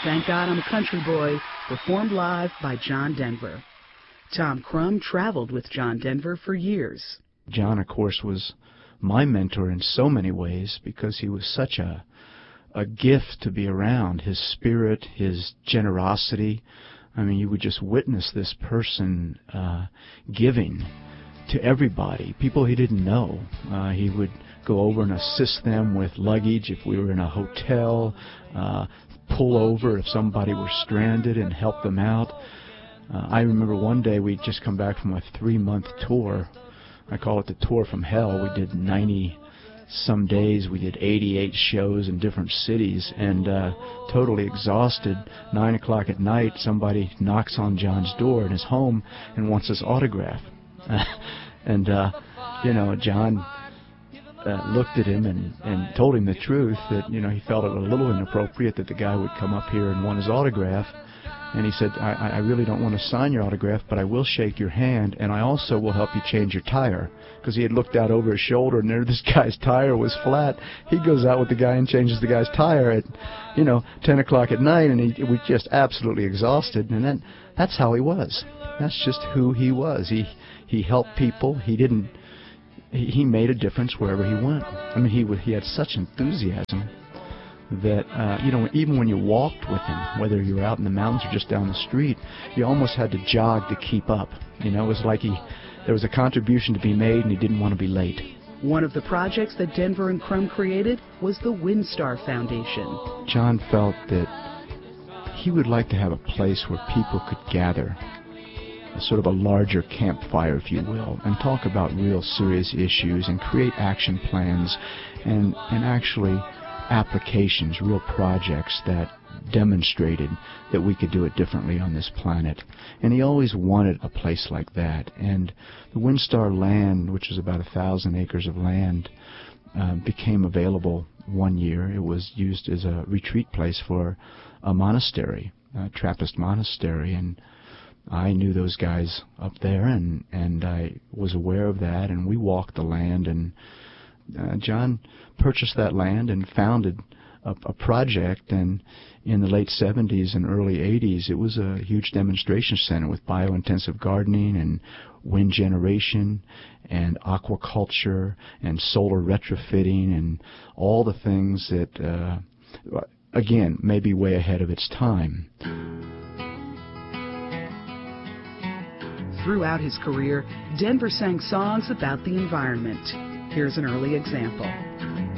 Thank God I'm a Country Boy, performed live by John Denver. Tom Crum traveled with John Denver for years. John, of course, was my mentor in so many ways because he was such a gift to be around. His spirit, his generosity. I mean, you would just witness this person giving to everybody, people he didn't know. He would go over and assist them with luggage if we were in a hotel, pull over if somebody were stranded and help them out. I remember one day we'd just come back from a 3-month tour. I call it the tour from hell. We did 90-some days. We did 88 shows in different cities, and totally exhausted. 9 o'clock at night, somebody knocks on John's door in his home and wants his autograph. And John looked at him and told him the truth, that, he felt it a little inappropriate that the guy would come up here and want his autograph. And he said, I really don't want to sign your autograph, but I will shake your hand, and I also will help you change your tire. Because he had looked out over his shoulder, and there this guy's tire was flat. He goes out with the guy and changes the guy's tire at, 10 o'clock at night, and he was just absolutely exhausted. And then that's how he was. That's just who he was. He helped people. He made a difference wherever he went. I mean, he had such enthusiasm that, even when you walked with him, whether you were out in the mountains or just down the street, you almost had to jog to keep up. It was like there was a contribution to be made, and he didn't want to be late. One of the projects that Denver and Crum created was the WinStar Foundation. John felt that he would like to have a place where people could gather, a sort of a larger campfire, if you will, and talk about real serious issues and create action plans and actually applications, real projects that demonstrated that we could do it differently on this planet. And he always wanted a place like that. And the WinStar land, which is about 1,000 acres of land, became available one year. It was used as a retreat place for a monastery, a Trappist monastery, and I knew those guys up there, and I was aware of that, and we walked the land, and John purchased that land and founded a project, and in the late 70s and early 80s, it was a huge demonstration center with biointensive gardening and wind generation and aquaculture and solar retrofitting and all the things that, again, may be way ahead of its time. Throughout his career, Denver sang songs about the environment. Here's an early example.